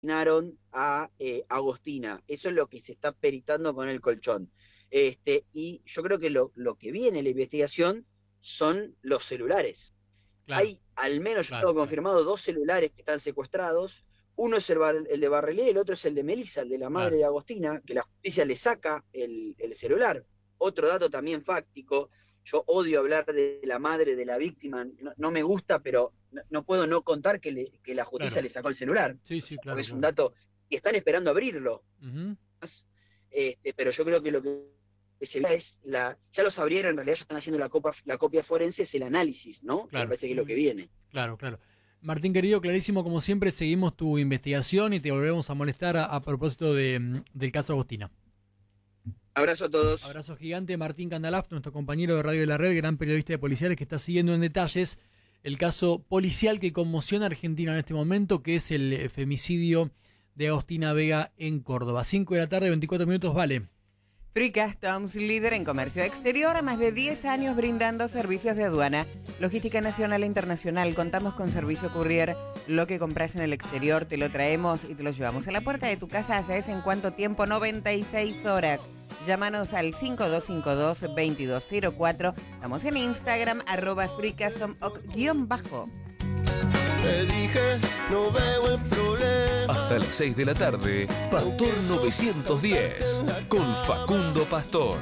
asesinaron a Agostina. Eso es lo que se está peritando con el colchón. Y yo creo que lo que viene en la investigación son los celulares. Claro, Hay al menos, yo claro, tengo claro, confirmado, dos celulares que están secuestrados. Uno es el de Barrelé, el otro es el de Melissa, el de la madre claro. de Agostina, que la justicia le saca el celular. Otro dato también fáctico, yo odio hablar de la madre de la víctima, no me gusta, pero no puedo no contar que la justicia Claro. le sacó el celular, Sí, o sí, sea, porque claro, es un claro. dato, y están esperando abrirlo. Ujú. Pero yo creo que lo que se ve es ya los abrieron, en realidad ya están haciendo la copia forense, es el análisis, ¿no? Que me Claro, parece que es lo que viene. claro, claro. Martín querido, clarísimo como siempre, seguimos tu investigación y te volvemos a molestar a propósito del caso Agostina. Abrazo a todos. Abrazo gigante, Martín Candalaf, nuestro compañero de Radio de la Red, gran periodista de policiales que está siguiendo en detalles el caso policial que conmociona a Argentina en este momento, que es el femicidio de Agostina Vega en Córdoba. 5 de la tarde, 24 minutos, vale. Free Customs, líder en comercio exterior, más de 10 años brindando servicios de aduana, logística nacional e internacional. Contamos con servicio courier. Lo que compras en el exterior te lo traemos y te lo llevamos a la puerta de tu casa. ¿Sabes en cuánto tiempo? 96 horas. Llámanos al 5252-2204. Estamos en Instagram, @freecustom_. Te dije, no veo el problema. Hasta las 6 de la tarde, Pastor 910, con Facundo Pastor.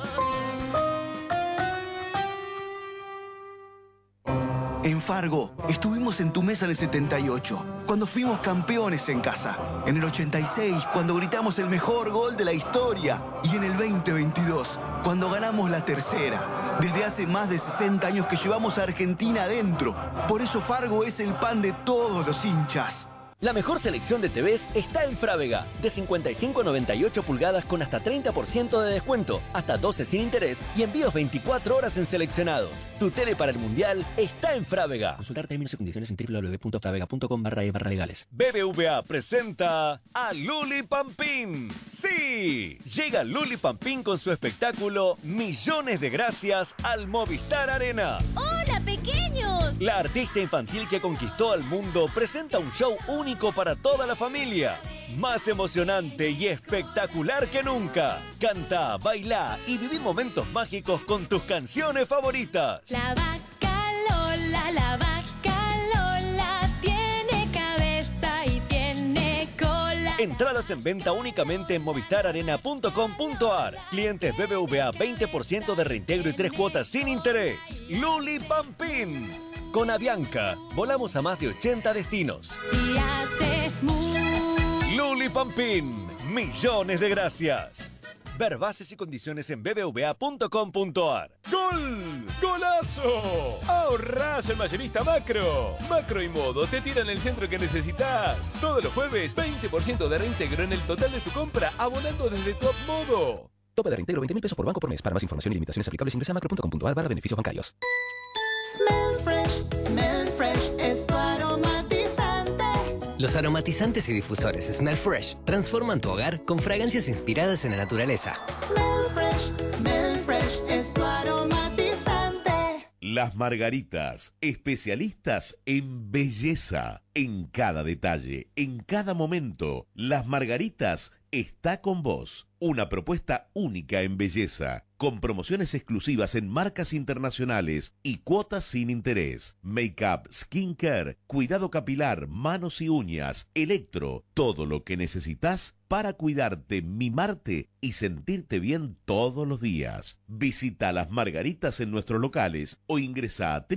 En Fargo, estuvimos en tu mesa en el 78, cuando fuimos campeones en casa. En el 86, cuando gritamos el mejor gol de la historia. Y en el 2022, cuando ganamos la tercera. Desde hace más de 60 años que llevamos a Argentina adentro. Por eso Fargo es el pan de todos los hinchas. La mejor selección de TVs está en Frávega. De 55 a 98 pulgadas con hasta 30% de descuento, hasta 12 sin interés y envíos 24 horas en seleccionados. Tu tele para el Mundial está en Frávega. Consultar términos y condiciones en www.fravega.com/legales. BBVA presenta a Luli Pampín. ¡Sí! Llega Luli Pampín con su espectáculo Millones de Gracias al Movistar Arena. ¡Hola, pequeños! La artista infantil que conquistó al mundo presenta un show único para toda la familia. Más emocionante y espectacular que nunca. Canta, baila y viví momentos mágicos con tus canciones favoritas. La vaca Lola tiene cabeza y tiene cola. Entradas en venta únicamente en movistararena.com.ar. Clientes BBVA 20% de reintegro y 3 cuotas sin interés. Luli Pampín. Con Avianca, volamos a más de 80 destinos. Y hace Luli Pampín, millones de gracias. Ver bases y condiciones en bbva.com.ar. ¡Gol! ¡Golazo! ¡Ahorrás el Mayorista Macro! Macro y Modo te tiran el centro que necesitas. Todos los jueves, 20% de reintegro en el total de tu compra, abonando desde Top Modo. Tope de reintegro 20.000 pesos por banco por mes. Para más información y limitaciones aplicables ingresa a macro.com.ar/beneficios bancarios. Smell Fresh es tu aromatizante. Los aromatizantes y difusores Smell Fresh transforman tu hogar con fragancias inspiradas en la naturaleza. Smell Fresh es tu aromatizante. Las Margaritas, especialistas en belleza, en cada detalle, en cada momento. Las Margaritas está con vos. Una propuesta única en belleza, con promociones exclusivas en marcas internacionales y cuotas sin interés. Make-up, skincare, cuidado capilar, manos y uñas, electro, todo lo que necesitas para cuidarte, mimarte y sentirte bien todos los días. Visita Las Margaritas en nuestros locales o ingresa a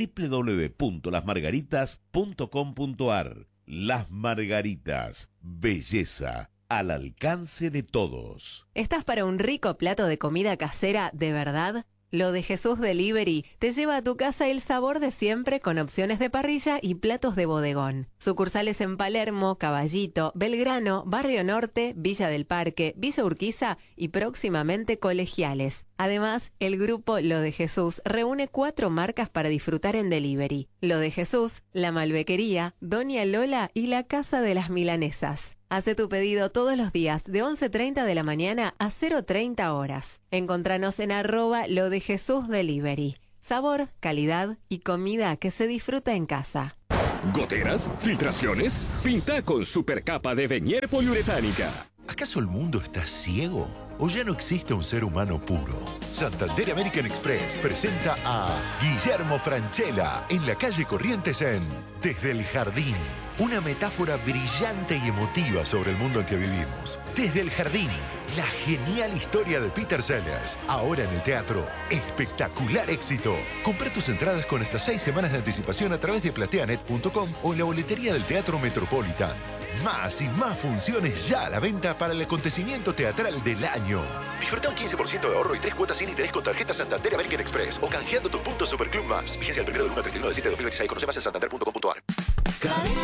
www.lasmargaritas.com.ar. Las Margaritas, belleza al alcance de todos. ¿Estás para un rico plato de comida casera de verdad? Lo de Jesús Delivery te lleva a tu casa el sabor de siempre con opciones de parrilla y platos de bodegón. Sucursales en Palermo, Caballito, Belgrano, Barrio Norte, Villa del Parque, Villa Urquiza y próximamente Colegiales. Además, el grupo Lo de Jesús reúne 4 marcas para disfrutar en delivery. Lo de Jesús, La Malbequería, Doña Lola y La Casa de las Milanesas. Hace tu pedido todos los días de 11:30 de la mañana a 0:30 horas. Encontranos en @LoDeJesúsDelivery. Sabor, calidad y comida que se disfruta en casa. ¿Goteras? ¿Filtraciones? Pinta con supercapa de Venier poliuretánica. ¿Acaso el mundo está ciego? ¿O ya no existe un ser humano puro? Santander American Express presenta a Guillermo Francella en la calle Corrientes en Desde el Jardín. Una metáfora brillante y emotiva sobre el mundo en que vivimos. Desde el Jardín, la genial historia de Peter Sellers. Ahora en el teatro. Espectacular éxito. Comprá tus entradas con hasta 6 semanas de anticipación a través de plateanet.com o en la boletería del Teatro Metropolitan. Más y más funciones ya a la venta para el acontecimiento teatral del año. Disfruta un 15% de ahorro y 3 cuotas sin interés con tarjeta Santander American Express o canjeando tus puntos Superclub Más. Vigencia el 1 del 1 al 31 de 7 de 2026. Conoce más en santander.com.ar.